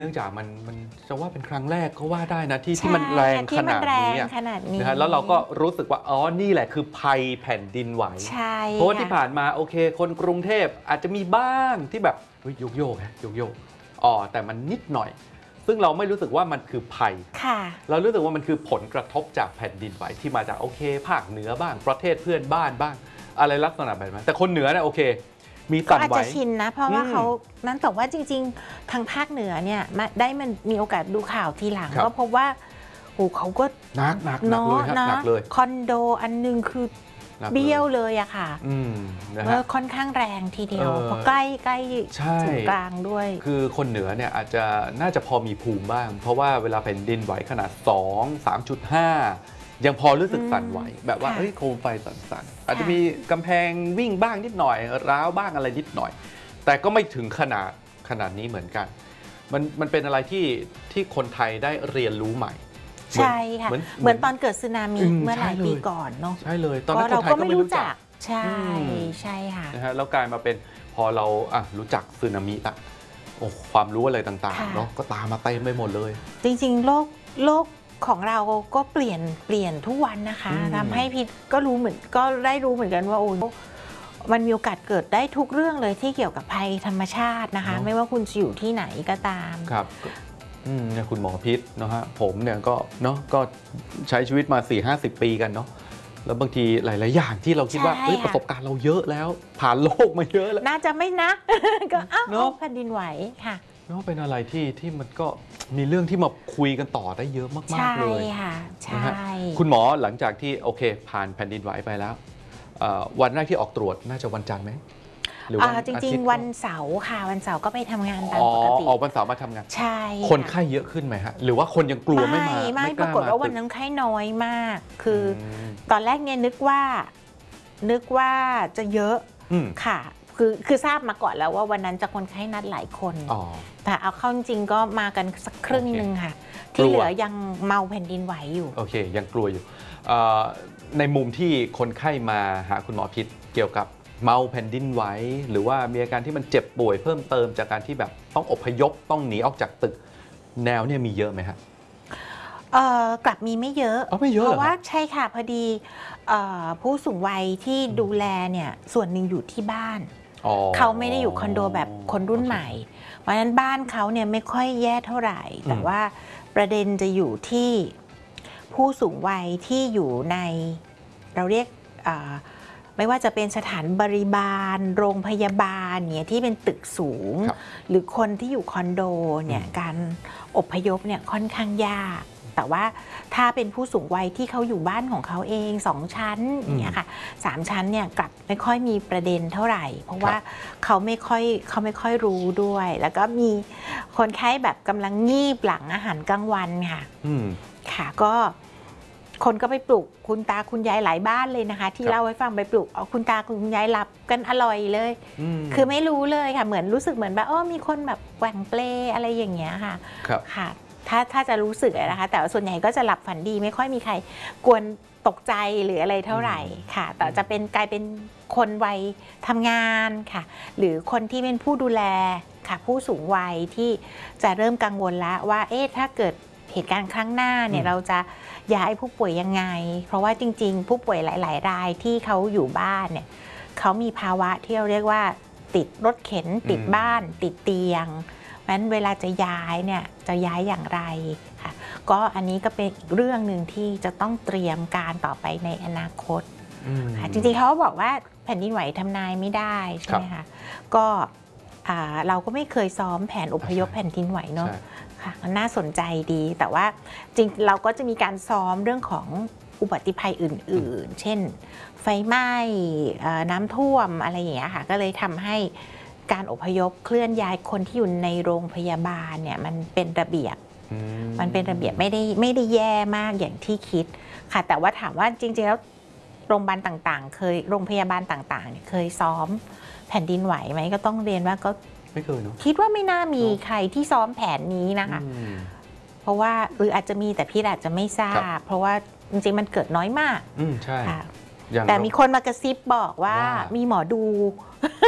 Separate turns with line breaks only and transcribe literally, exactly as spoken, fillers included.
เนื่องจากมันมันจะว่าเป็นครั้งแรกก็ว่าได้นะที่ที่มันแรงขนาดนี้นะฮะแล้วเราก็รู้สึกว่าอ๋อนี่แหละคือภัยแผ่นดินไหวเพราะว่าที่ผ่านมาโอเคคนกรุงเทพอาจจะมีบ้างที่แบบโยกโยกฮะโยกโยกอ๋อแต่มันนิดหน่อยซึ่งเราไม่รู้สึกว่ามันคือภัยเรารู้สึกว่ามันคือผลกระทบจากแผ่นดินไหวที่มาจากโอเคภาคเหนือบ้างประเทศเพื่อนบ้านบ้างอะไรลักษณะแบบนั้นแต่คนเหนือเนี่ยโอเคมีสั่นไหวอาจจะ
ชินนะเพราะว่าเขานั้นแต่ว่าจริงๆทางภาคเหนือเนี่ยได้มันมีโอกาสดูข่าวทีหลังก็พบว่าโอ้เขาก็
หนักหนักหนักเลยหนักเลย
คอนโดอันนึงคือเบี้ยวเลยอะค่ะเมื่อค่อนข้างแรงทีเดียวเพราะใกล้ใกล้ถึงกลางด้วย
คือคนเหนือเนี่ยอาจจะน่าจะพอมีภูมิบ้างเพราะว่าเวลาแผ่นดินไหวขนาดสอง สามจุดห้ายังพอรู้สึกสั่นไหวแบบว่าเฮ้ยโคมไฟสั่นๆอาจจะมีกำแพงวิ่งบ้างนิดหน่อยร้าวบ้างอะไรนิดหน่อยแต่ก็ไม่ถึงขนาดขนาดนี้เหมือนกันมันมันเป็นอะไรที่ที่คนไทยได้เรียนรู้ใหม่
ใช่ค่ะเหมือนตอนเกิดสึนามิเมื่อหลายปีก่อนเนาะ
ใช่เลยตอนนั้นคนไทยก็ไม่รู้จัก
ใช่ใช่ค่ะ
นะฮะแล้วกลายมาเป็นพอเราอ่ะรู้จักสึนามิละโอ้ความรู้อะไรต่างๆเนาะก็ตามมาเต็มไปหมดเลย
จริงๆโลกโลกของเราก็เปลี่ยนเปลี่ยนทุกวันนะคะทำให้พี่ก็รู้เหมือนก็ได้รู้เหมือนกันว่าโอ้มันมีโอกาสเกิดได้ทุกเรื่องเลยที่เกี่ยวกับภัยธรรมชาตินะคะไม่ว่าคุณจะอยู่ที่ไหนก็ตาม
ครับเนี่ยคุณหมอพิษนะฮะผมเนี่ยก็เนาะก็ใช้ชีวิตมา สี่ห้าสิบ ปีกันเนาะแล้วบางทีหลายๆอย่างที่เราคิดว่าประสบการณ์เราเยอะแล้วผ่านโลกมาเยอะแล้ว
น่าจะไม่นะก็อ้าวแผ่นดินไหวค่ะ
เนาะเป็นอะไรที่ที่มันก็มีเรื่องที่มาคุยกันต่อได้เยอะมากๆเลย
ใช่ค่ะใช่
คุณหมอหลังจากที่โอเคผ่านแผ่นดินไหวไปแล้ววันแรกที่ออกตรวจน่าจะวันจันทร์ไหม
หรือว่าจริงๆวันเสาร์ค่ะวันเสาร์ก็ไปทำงานตามปกติ
ออกวันเสาร์มาทำงาน
ใช่
คนไข้เยอะขึ้นไหมฮะหรือว่าคนยังกลัวไม่มา
ไม่ปรากฏว่าวันนั้นไข้น้อยมากคือตอนแรกเนี่ยนึกว่านึกว่าจะเยอะค่ะคือคือทราบมาก่อนแล้วว่าวันนั้นจะคนไข้นัดหลายคนแต่เอาเข้าจริงก็มากันสักครึ่งหนึ่งค่ะที่เหลือยังเมาแผ่นดินไหวอยู่
โอเคยังกลัวอยู่ในมุมที่คนไข้มาหาคุณหมอพิษเกี่ยวกับเมาแผ่นดินไหวหรือว่ามีอาการที่มันเจ็บป่วยเพิ่มเติมจากการที่แบบต้องอพยพต้องหนีออกจากตึกแนวเนี่ยมีเยอะไหมครับ
กลับมีไม่เยอะเพราะว่าใช่ค่ะพอดีผู้สูงวัยที่ดูแลเนี่ยส่วนหนึ่งอยู่ที่บ้านเขาไม่ได้อยู่คอนโดแบบคนรุ่นใหม่เพราะฉะนั้นบ้านเขาเนี่ยไม่ค่อยแย่เท่าไหร่แต่ว่าประเด็นจะอยู่ที่ผู้สูงวัยที่อยู่ในเราเรียกไม่ว่าจะเป็นสถานบริบาลโรงพยาบาลเนี่ยที่เป็นตึกสูงหรือคนที่อยู่คอนโดเนี่ยการอพยพเนี่ยค่อนข้างยากแต่ว่าถ้าเป็นผู้สูงวัยที่เขาอยู่บ้านของเขาเองสองชั้นอย่างเงี้ยค่ะสามชั้นเนี่ยกลับไม่ค่อยมีประเด็นเท่าไหร่เพราะว่าเขาไม่ค่อยเขาไม่ค่อยรู้ด้วยแล้วก็มีคนไข้แบบกำลังงีบหลังอาหารกลางวันค่ะค่ะก็คนก็ไปปลุกคุณตาคุณยายหลายบ้านเลยนะคะที่เล่าให้ฟังไปปลุกเอาคุณตาคุณยายหลับกันอร่อยเลยคือไม่รู้เลยค่ะเหมือนรู้สึกเหมือนแบบอ๋อมีคนแบบแกว่งเปลอะไรอย่างเงี้ยค่ะค่ะถ้าถ้าจะรู้สึกนะคะแต่ส่วนใหญ่ก็จะหลับฝันดีไม่ค่อยมีใครกวนตกใจหรืออะไรเท่าไหร่ค่ะแต่จะเป็นกลายเป็นคนวัยทำงานค่ะหรือคนที่เป็นผู้ดูแลค่ะผู้สูงวัยที่จะเริ่มกังวลแล้วว่าเอ๊ะถ้าเกิดเหตุการณ์ครั้งหน้าเนี่ยเราจะย้ายผู้ป่วยยังไงเพราะว่าจริงๆผู้ป่วยหลายๆรายที่เขาอยู่บ้านเนี่ยเขามีภาวะที่เราเรียกว่าติดรถเข็นติดบ้านติดเตียงเพราะฉะนั้นเวลาจะย้ายเนี่ยจะย้ายอย่างไรค่ะก็อันนี้ก็เป็นอีกเรื่องหนึ่งที่จะต้องเตรียมการต่อไปในอนาคตค่ะจริงๆเขาบอกว่าแผ่นดินไหวทำนายไม่ได้ใช่ไหมคะก็เราก็ไม่เคยซ้อมแผนอพยพแผ่นดินไหวเนาะค่ะน่าสนใจดีแต่ว่าจริงเราก็จะมีการซ้อมเรื่องของอุบัติภัยอื่นๆเช่นไฟไหม้น้ำท่วมอะไรอย่างเงี้ยค่ะก็เลยทำให้การอพยพเคลื่อนย้ายคนที่อยู่ในโรงพยาบาลเนี่ยมันเป็นระเบียบมันเป็นระเบียบไม่ได้ไม่ได้แย่มากอย่างที่คิดค่ะแต่ว่าถามว่าจริงๆแล้วโรงพยาบาลต่างๆเคยโรงพยาบาลต่างๆเนี่ยเคยซ้อมแผ่นดินไหวไหมก็ต้องเรียนว่าก็
ไม่เคยเนาะ
คิดว่าไม่น่ามีใครที่ซ้อมแผนนี้นะคะเพราะว่าหรืออาจจะมีแต่พี่อาจจะไม่ทราบเพราะว่าจริงๆมันเกิดน้อยมาก
อืมใช่
แต่มีคนมากระซิบบอกว่ามีหมอดู